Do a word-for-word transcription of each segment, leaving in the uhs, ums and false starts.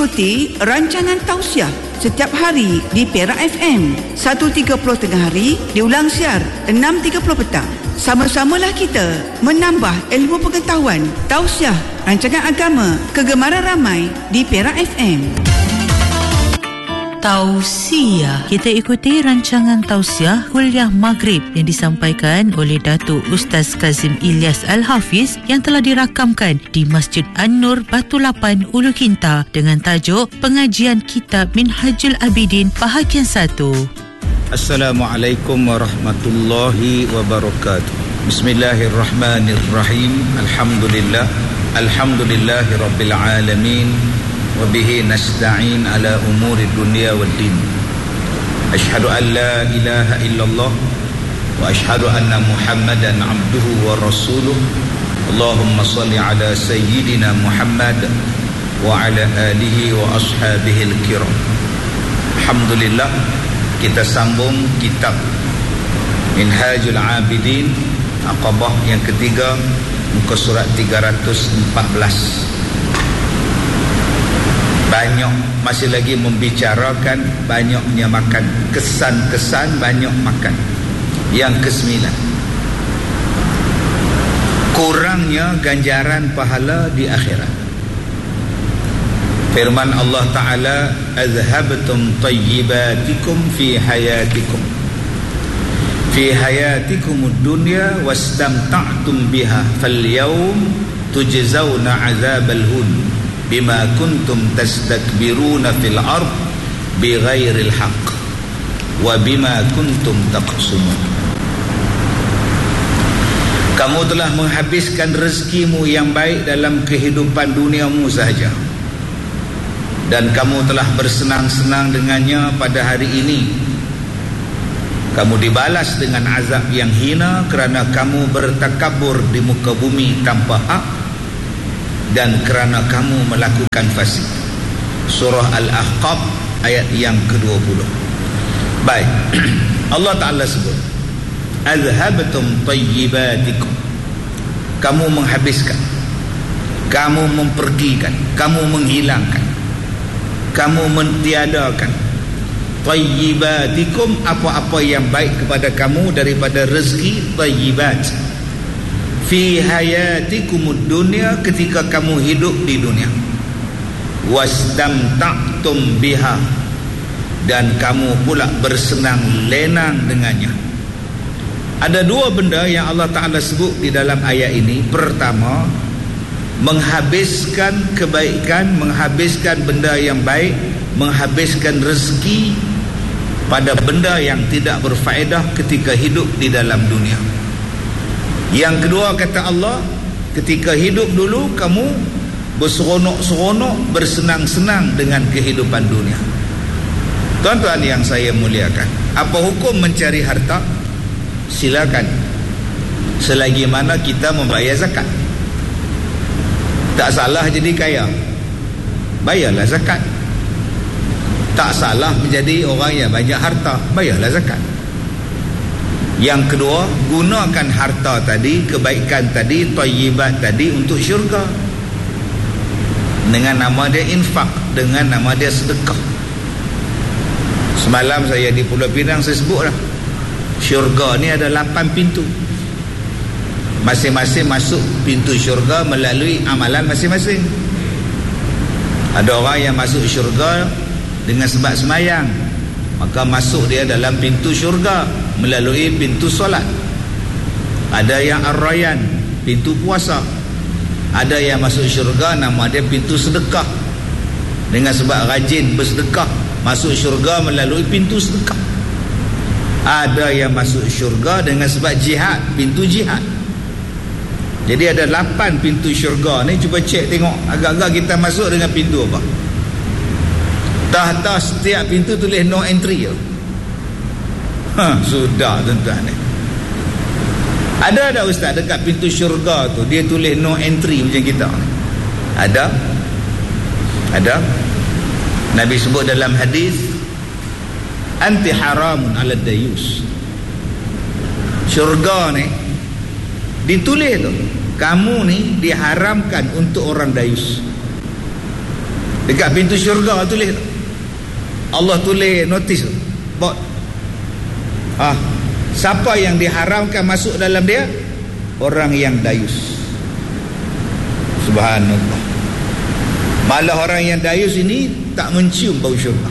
ikuti rancangan tausiah setiap hari di Perak F M satu tiga puluh tengah hari, diulang siar enam tiga puluh petang. Sama-samalah kita menambah ilmu pengetahuan. Tausiah, rancangan agama kegemaran ramai di Perak F M. Tausiah. Kita ikuti rancangan tausiah kuliah Maghrib yang disampaikan oleh Datuk Ustaz Kazim Ilyas Al-Hafiz yang telah dirakamkan di Masjid An-Nur Batu Lapan, Ulu Kinta dengan tajuk Pengajian Kitab Minhajul Abidin bahagian satu. Assalamualaikum warahmatullahi wabarakatuh. Bismillahirrahmanirrahim. Alhamdulillah. Alhamdulillahi rabbil alamin. Wabihi nasta'in ala umuri dunia wad din. Ashhadu an la ilaha illallah wa ashhadu anna Muhammadan abduhu wa rasuluh. Allahumma salli ala sayyidina Muhammad wa ala alihi wa ashabihi al-kiram. Alhamdulillah, kita sambung kitab Minhajul Abidin, Aqabah yang ketiga, muka surat tiga ratus empat belas. Banyak masih lagi membicarakan banyaknya makan, kesan-kesan banyak makan. Yang kesembilan, kurangnya ganjaran pahala di akhirat. Firman Allah Ta'ala, azhabtum tayyibatikum fi hayatikum fi hayatikumud dunya wastamta'tum biha falyawm tujzawna azabal hun bima kuntum tastakbiruna fil ard bighairil haqq wa bima kuntum taqsumun. Kamu telah menghabiskan rezekimu yang baik dalam kehidupan duniamu sahaja, dan kamu telah bersenang-senang dengannya pada hari ini. Kamu dibalas dengan azab yang hina kerana kamu bertakabur di muka bumi tanpa hak dan kerana kamu melakukan fasik. Surah Al-Ahqaf ayat yang kedua puluh. Baik. Allah Ta'ala sebut, azhabtum tayyibatikum. Kamu menghabiskan, kamu mempergikan, kamu menghilangkan, kamu mentiadakan tayyibatikum, apa-apa yang baik kepada kamu daripada rezeki tayyibat, fi hayatikumud dunya, ketika kamu hidup di dunia, wastamta'tum biha, dan kamu pula bersenang lenang dengannya. Ada dua benda yang Allah Ta'ala sebut di dalam ayat ini. Pertama, menghabiskan kebaikan, menghabiskan benda yang baik, menghabiskan rezeki pada benda yang tidak berfaedah ketika hidup di dalam dunia. Yang kedua, kata Allah, ketika hidup dulu kamu berseronok-seronok, bersenang-senang dengan kehidupan dunia. Tuan-tuan yang saya muliakan, apa hukum mencari harta? Silakan, selagi mana kita membayar zakat. Tak salah jadi kaya, bayarlah zakat. Tak salah menjadi orang yang banyak harta, bayarlah zakat. Yang kedua, gunakan harta tadi, kebaikan tadi, thayyibat tadi untuk syurga. Dengan nama dia infak, dengan nama dia sedekah. Semalam saya di Pulau Pinang, saya sebut lah, syurga ni ada lapan pintu. Masing-masing masuk pintu syurga melalui amalan masing-masing. Ada orang yang masuk syurga dengan sebab semayang, maka masuk dia dalam pintu syurga melalui pintu solat. Ada yang ar-rayyan, pintu puasa. Ada yang masuk syurga, nama dia pintu sedekah, dengan sebab rajin bersedekah, masuk syurga melalui pintu sedekah. Ada yang masuk syurga dengan sebab jihad, pintu jihad. Jadi ada lapan pintu syurga ni. Cuba cek tengok agak-agak kita masuk dengan pintu apa. Tahta setiap pintu tulis no entry. Ha, sudah tuan-tuan ni. Ada ada ustaz dekat pintu syurga tu dia tulis no entry macam kita ni? Ada? Ada? Nabi sebut dalam hadis, anti haramun ala dayus. Syurga ni ditulis tu, kamu ni diharamkan untuk orang dayus. Dekat pintu syurga tulis, Allah tulis notis bot. Ah, siapa yang diharamkan masuk dalam dia? Orang yang dayus. Subhanallah. Malah orang yang dayus ini tak mencium bau syurga.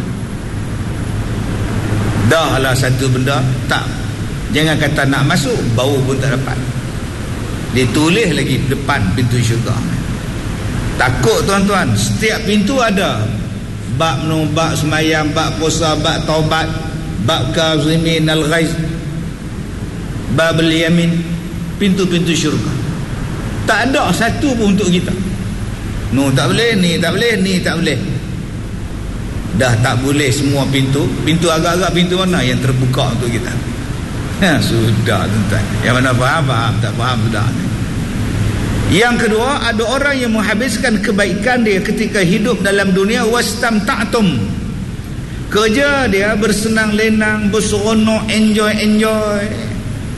Dah lah satu benda tak, jangan kata nak masuk, bau pun tak dapat. Ditulis lagi depan pintu syurga. Takut tuan-tuan, setiap pintu ada bab nu, bab semayang, bab puasa, bab taubat, bab kazimin al-ghaiz, bab al-yamin, pintu-pintu syurga. Tak ada satu pun untuk kita. No, tak boleh, ni tak boleh, ni tak boleh. Dah tak boleh semua pintu. Pintu agak-agak pintu mana yang terbuka untuk kita? Ha, sudah tuan-tuan. Yang mana faham, faham. Tak faham, sudah. Yang kedua, ada orang yang menghabiskan kebaikan dia ketika hidup dalam dunia. Wastamta'tum. Kerja dia bersenang lenang, berseronok, enjoy-enjoy.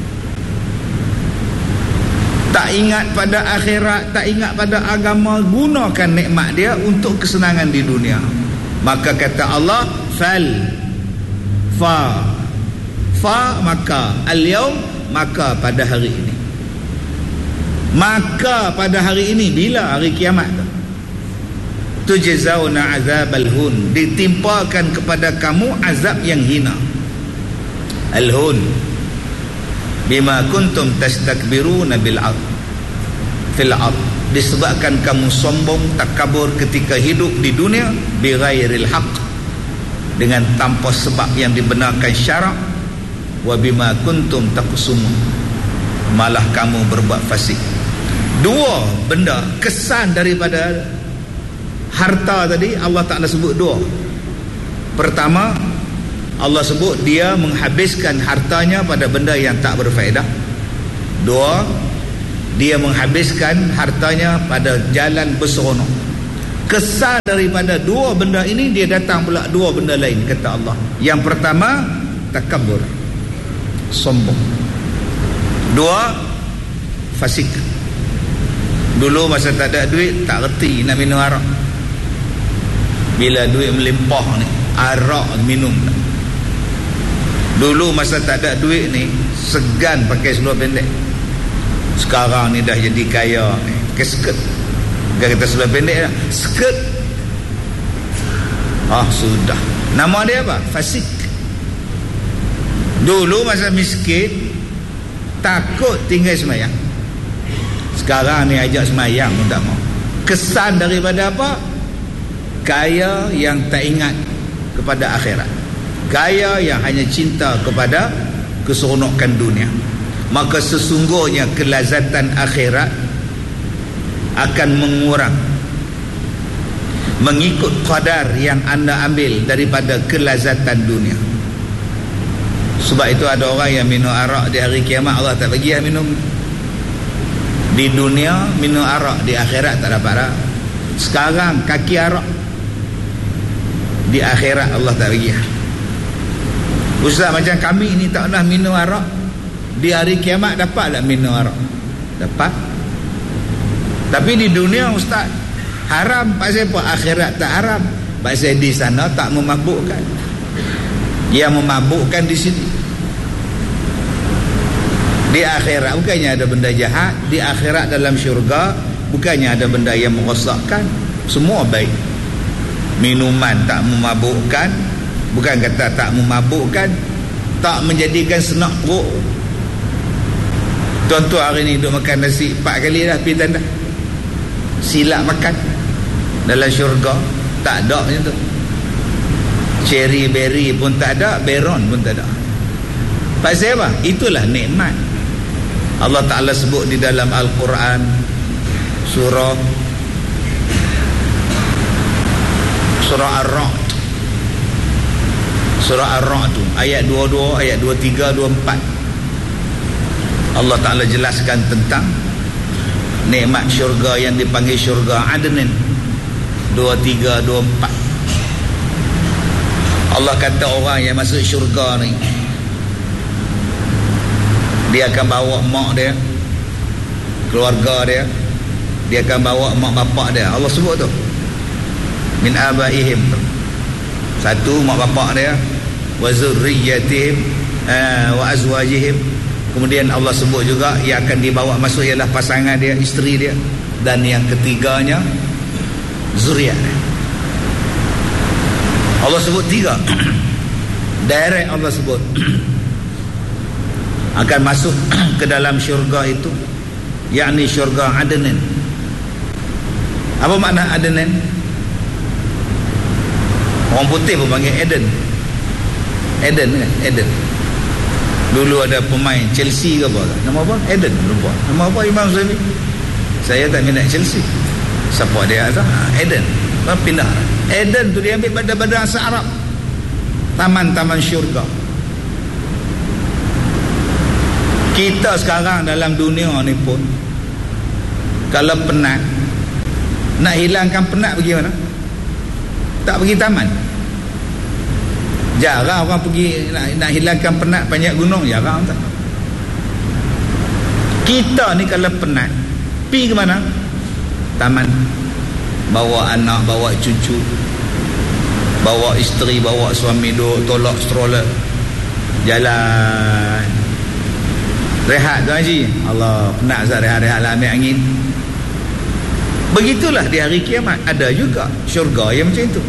Tak ingat pada akhirat, tak ingat pada agama, gunakan nikmat dia untuk kesenangan di dunia. Maka kata Allah, fal fa fa maka al-yaum, maka pada hari ini. Maka pada hari ini, bila hari kiamat tu? Tujzauna azabal hun, ditimpakan kepada kamu azab yang hina. Al-hun bima kuntum tastakbiruna bil ard fil ard, disebabkan kamu sombong takabur ketika hidup di dunia bighairil haq, dengan tanpa sebab yang dibenarkan syarak. Wa bima kuntum taqsumun, malah kamu berbuat fasik. Dua benda kesan daripada harta tadi Allah Ta'ala sebut dua. Pertama, Allah sebut dia menghabiskan hartanya pada benda yang tak berfaedah. Dua, dia menghabiskan hartanya pada jalan berseronok. Kesan daripada dua benda ini, dia datang pula dua benda lain, kata Allah. Yang pertama, takabur, sombong. Dua, fasik. Dulu masa tak ada duit, tak reti nak minum arak. Bila duit melimpah ni, arak minum. Dulu masa tak ada duit ni, segan pakai seluar pendek. Sekarang ni dah jadi kaya ni, pakai skirt. Bukan kata seluar pendek dah, skirt. Ah, sudah. Nama dia apa? Fasik. Dulu masa miskin, takut tinggal semayang. Sekarang ni ajak semayang pun tak mau. Kesan daripada apa? Kaya yang tak ingat kepada akhirat. Kaya yang hanya cinta kepada keseronokan dunia. Maka sesungguhnya kelazatan akhirat akan mengurang mengikut qadar yang anda ambil daripada kelazatan dunia. Sebab itu ada orang yang minum arak di hari kiamat, Allah tak bagi dia minum. Di dunia minum arak, di akhirat tak dapat arak. Sekarang kaki arak, di akhirat Allah tak bagi. Ustaz, macam kami ni tak pernah minum arak, di hari kiamat dapat tak minum arak? Dapat. Tapi di dunia ustaz haram. Pasal apa? Akhirat tak haram. Pasal di sana tak memabukkan. Yang memabukkan di sini. Di akhirat bukannya ada benda jahat. Di akhirat dalam syurga bukannya ada benda yang merosakkan. Semua baik. Minuman tak memabukkan. Bukan kata tak memabukkan, tak menjadikan senak perut. Tuan-tuan hari ni duk makan nasi empat kali dah pergi tanda. Silap makan. Dalam syurga tak ada macam tu. Cherry berry pun tak ada, beron pun tak ada. Pasal apa? Itulah nikmat. Allah Ta'ala sebut di dalam Al-Quran, surah surah Ar-Ra'd, surah Ar-Ra'd tu ayat dua puluh dua, ayat dua puluh tiga, dua puluh empat. Allah Ta'ala jelaskan tentang nikmat syurga yang dipanggil syurga Adnin. Dua puluh tiga, dua puluh empat. Allah kata orang yang masuk syurga ni, dia akan bawa mak dia, keluarga dia, dia akan bawa mak bapak dia. Allah sebut tu. min abaihim, satu mak bapak dia, wa zurriyyatihim uh, wa azwajihim. Kemudian Allah sebut juga yang akan dibawa masuk ialah pasangan dia, isteri dia, dan yang ketiganya zuriat dia. Allah sebut tiga. Direct Allah sebut akan masuk ke dalam syurga itu, yakni syurga Adnan. Apa makna Adnan? Orang putih pun panggil Eden. Eden kan? Eden. Dulu ada pemain Chelsea ke apa? Nama apa? Eden. Lupa. Nama apa Imam Zaimi? Saya tak minat Chelsea. Siapa dia tu? Eden. Pindah. Eden tu dia ambil pada bahasa Arab. Taman-taman syurga. Kita sekarang dalam dunia ni pun, kalau penat, nak hilangkan penat pergi mana? Tak pergi taman. Jarang orang pergi nak, nak hilangkan penat panjat gunung, jarang tak. Kita ni kalau penat, pergi ke mana? Taman. Bawa anak, bawa cucu, bawa isteri, bawa suami, duduk tolak stroller, jalan, rehat tu Haji. Allah, penat Zat, rehat-rehat lah, ambil angin. Begitulah di hari kiamat. Ada juga syurga yang macam itu.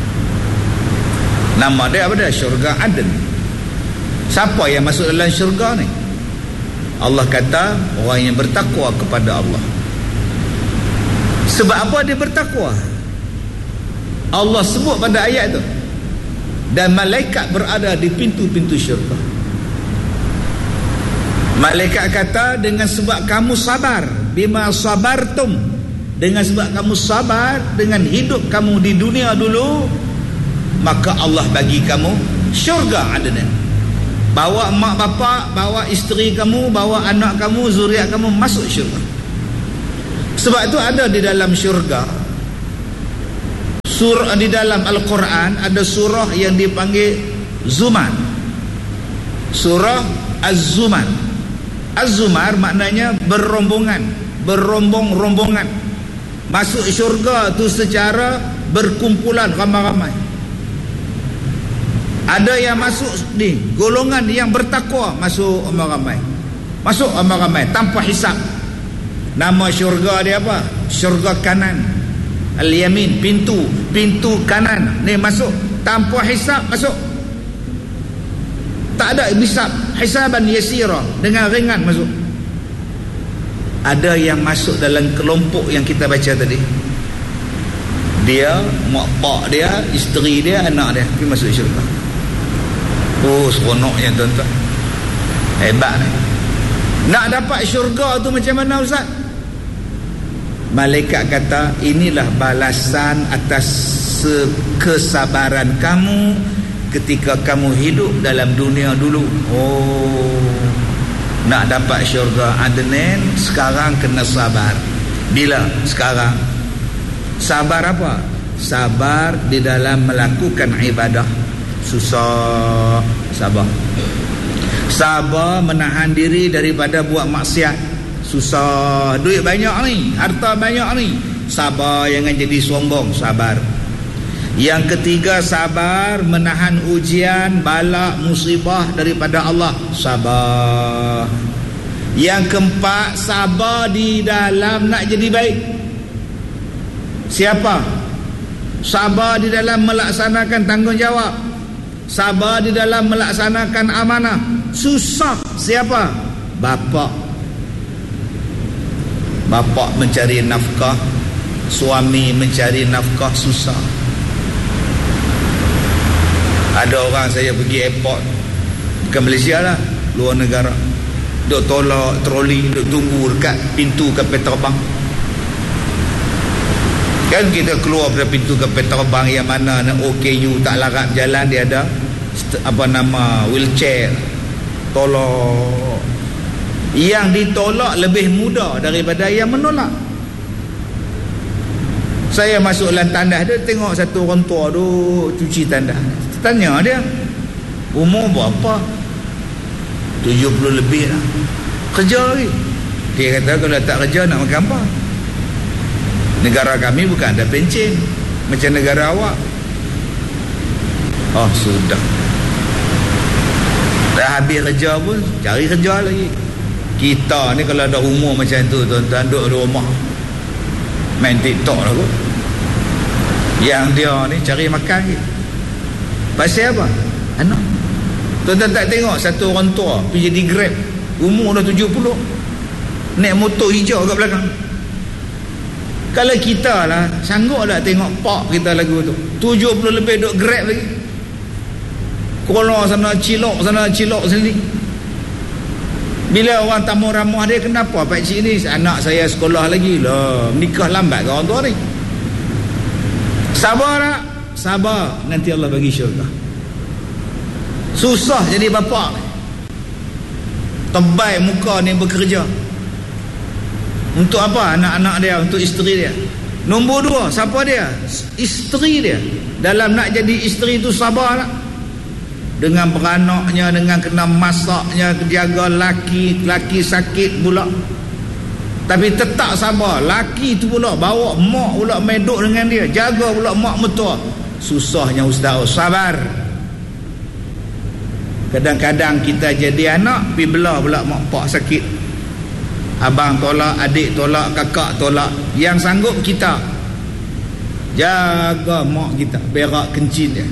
Nama dia apa dia? Syurga Aden. Siapa yang masuk dalam syurga ni? Allah kata orang yang bertakwa kepada Allah. Sebab apa dia bertakwa? Allah sebut pada ayat tu, dan malaikat berada di pintu-pintu syurga. Malaikat kata, dengan sebab kamu sabar, bima sabartum, dengan sebab kamu sabar dengan hidup kamu di dunia dulu, maka Allah bagi kamu syurga Adnan. Bawa mak bapak, bawa isteri kamu, bawa anak kamu, zuriat kamu masuk syurga. Sebab itu ada di dalam syurga, surah di dalam Al-Quran ada surah yang dipanggil Zumar. Surah Az-Zumar. Az-Zumar maknanya berombongan, berombong-rombongan. Masuk syurga tu secara berkumpulan, ramai-ramai. Ada yang masuk ni golongan yang bertakwa, masuk ramai-ramai. Masuk ramai-ramai tanpa hisap. Nama syurga dia apa? Syurga kanan, Al-Yamin, pintu pintu kanan ni masuk tanpa hisap, masuk. Tak ada hisap, hisaban yasira, dengan ringan masuk. Ada yang masuk dalam kelompok yang kita baca tadi. Dia, mak pak dia, isteri dia, anak dia pergi masuk syurga. Oh, seronoknya tuan-tuan. Hebat ni. Nak dapat syurga tu macam mana Ustaz? Malaikat kata, inilah balasan atas kesabaran kamu ketika kamu hidup dalam dunia dulu. Oh, nak dapat syurga Adnan sekarang kena sabar. Bila? Sekarang. Sabar apa? Sabar di dalam melakukan ibadah. Susah, sabar. Sabar menahan diri daripada buat maksiat. Susah. Duit banyak ni, harta banyak ni, sabar, jangan jadi sombong, sabar. Yang ketiga, sabar menahan ujian, bala, musibah daripada Allah, sabar. Yang keempat, sabar di dalam nak jadi baik. Siapa? Sabar di dalam melaksanakan tanggungjawab, sabar di dalam melaksanakan amanah. Susah. Siapa? Bapa. Bapa mencari nafkah, suami mencari nafkah, susah. Ada orang, saya pergi airport, bukan Malaysia lah, luar negara, duk tolak troli, duk tunggu dekat pintu kapal terbang. Kan kita keluar dari pintu kapal terbang yang mana O K U tak larat jalan, dia ada apa nama, wheelchair, tolak. Yang ditolak lebih mudah daripada yang menolak. Saya masuk dalam tandas dia, tengok satu orang tua tu cuci tandas. Tanya dia, umur berapa? tujuh puluh lebih lah. Kerja lagi. Dia kata, kalau tak kerja nak makan apa? Negara kami bukan ada pencen. macam negara awak. Oh sudah, dah habis kerja pun cari kerja lagi. Kita ni kalau ada umur macam tu, tuan-tuan, duduk di rumah main TikTok lah kot. Yang dia ni cari makan je. Pasal apa? Anak. Tuan-tuan tak tengok satu orang tua pergi jadi Grab, umur dah tujuh puluh, naik motor hijau kat belakang. Kalau kita lah sanggup tak tengok pak kita lagu tu, tujuh puluh lebih duduk Grab lagi, kolor sana cilok sana cilok sini. Bila orang tamu ramah dia, kenapa pakcik ni? Anak saya sekolah lagi lah, nikah lambat ke orang tua ni? Sabar tak? Sabar, nanti Allah bagi syurga. Susah jadi bapa ni, tebal muka ni bekerja. Untuk apa? Anak-anak dia, untuk isteri dia. Nombor dua, siapa dia? Isteri dia. Dalam nak jadi isteri tu sabar tak? Dengan beranaknya, dengan kena masaknya, jaga laki, laki sakit pula, tapi tetap sabar. Laki tu pula bawa mak pula meduk dengan dia, jaga pula mak mertua. Susahnya ustaz, sabar. Kadang-kadang kita jadi anak, pergi belah pula mak pak sakit, abang tolak, adik tolak, kakak tolak. Yang sanggup kita jaga mak kita, berak kencing dia,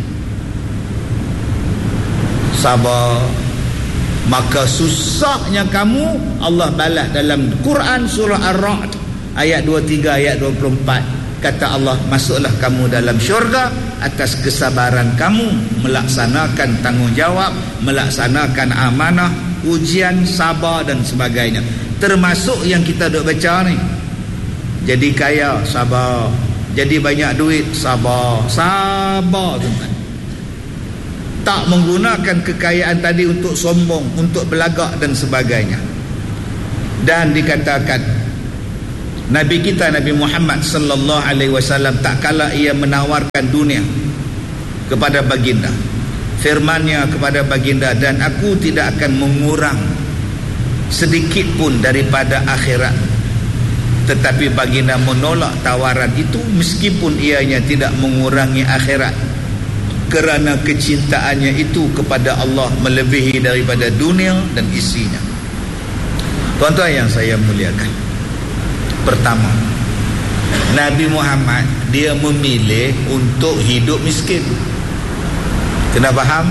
sabar. Maka susahnya kamu, Allah balas dalam Quran surah Ar-Ra'd ayat dua puluh tiga ayat dua puluh empat. Kata Allah, masuklah kamu dalam syurga atas kesabaran kamu melaksanakan tanggungjawab, melaksanakan amanah, ujian, sabar dan sebagainya. Termasuk yang kita duk baca ni, jadi kaya, sabar. Jadi banyak duit, sabar. Sabar tuan-tuan. Tak menggunakan kekayaan tadi untuk sombong, untuk belagak dan sebagainya. Dan dikatakan Nabi kita Nabi Muhammad sallallahu alaihi wasallam tak kala ia menawarkan dunia kepada baginda, firman-Nya kepada baginda, dan aku tidak akan mengurang sedikit pun daripada akhirat. Tetapi baginda menolak tawaran itu meskipun ianya tidak mengurangi akhirat, kerana kecintaannya itu kepada Allah melebihi daripada dunia dan isinya. Tuan-tuan yang saya muliakan, pertama, Nabi Muhammad dia memilih untuk hidup miskin. Kena faham?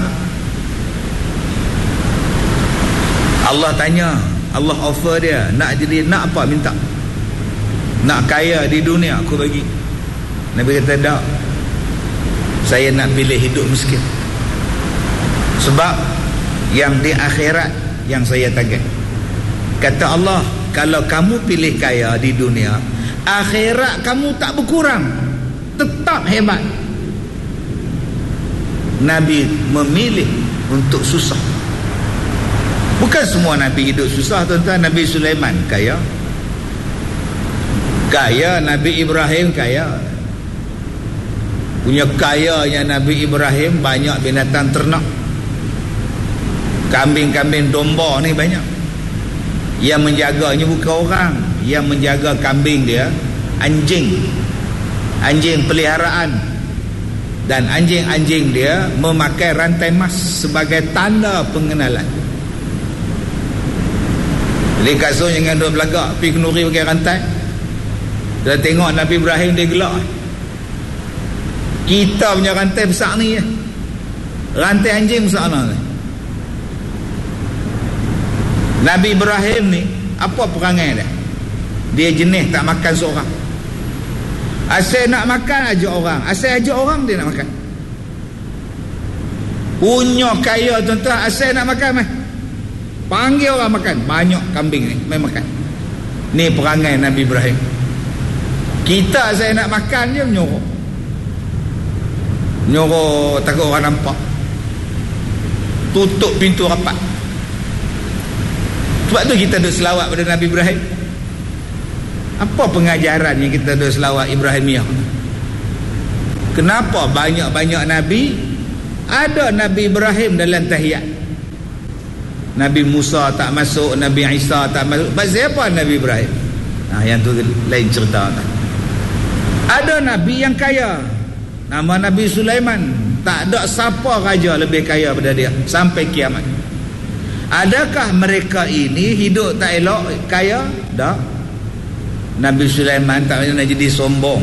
Allah tanya, Allah offer dia, nak jadi nak apa minta? Nak kaya di dunia aku bagi. Nabi kata tak, saya nak pilih hidup miskin. Sebab yang di akhirat yang saya target. Kata Allah, kalau kamu pilih kaya di dunia, akhirat kamu tak berkurang, tetap hebat. Nabi memilih untuk susah. Bukan semua Nabi hidup susah, tuan-tuan. Nabi Sulaiman kaya, kaya. Nabi Ibrahim kaya. Punya kayanya Nabi Ibrahim banyak binatang ternak, kambing-kambing domba ni banyak. Yang menjaganya bukan orang, yang menjaga kambing dia anjing, anjing peliharaan. Dan anjing-anjing dia memakai rantai emas sebagai tanda pengenalan. Jadi kasut jangan duduk belagak, pergi kenuri pakai rantai. Dia tengok Nabi Ibrahim, dia gelak. Kita punya rantai besar ni, rantai anjing besar ni. Nabi Ibrahim ni apa perangai dia? Dia jenis tak makan seorang. Asal nak makan ajak orang, asal ajak orang dia nak makan. Punya kaya tuan-tuan, asal nak makan meh, panggil orang makan. Banyak kambing ni main makan. Ni perangai Nabi Ibrahim. Kita saya nak makan je menyuruh, nyuruh takut orang nampak, tutup pintu rapat. Sebab tu kita duk selawat pada Nabi Ibrahim. Apa pengajaran yang kita duk selawat Ibrahimiyah? Kenapa banyak-banyak Nabi? Ada Nabi Ibrahim dalam tahiyat. Nabi Musa tak masuk, Nabi Isa tak masuk. Pasal apa Nabi Ibrahim? Nah, yang tu lain cerita. Ada Nabi yang kaya, Nama Nabi Sulaiman. Tak ada siapa raja lebih kaya daripada dia sampai kiamat. Adakah mereka ini hidup tak elok, kaya? Tak. Nabi Sulaiman tak pernah jadi sombong.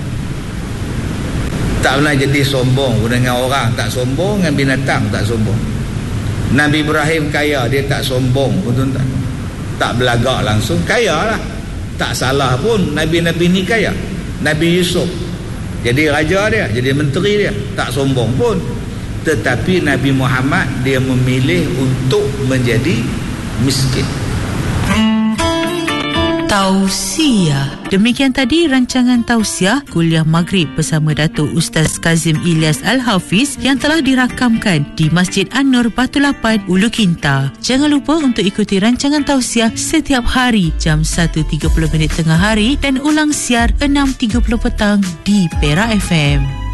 Tak pernah jadi sombong dengan orang, tak sombong dengan binatang, tak sombong. Nabi Ibrahim kaya, dia tak sombong pun tuan-tuan. Tak belagak langsung, kaya lah. Tak salah pun Nabi-Nabi ni kaya. Nabi Yusuf jadi raja dia, jadi menteri dia, tak sombong pun. Tetapi Nabi Muhammad dia memilih untuk menjadi miskin. Tausiah. Demikian tadi rancangan tausiah kuliah Maghrib bersama Datuk Ustaz Kazim Ilyas Al-Hafiz yang telah dirakamkan di Masjid An-Nur Batu Lapan, Ulu Kinta. Jangan lupa untuk ikuti rancangan tausiah setiap hari jam satu tiga puluh minit tengah hari dan ulang siar enam tiga puluh petang di Perak F M.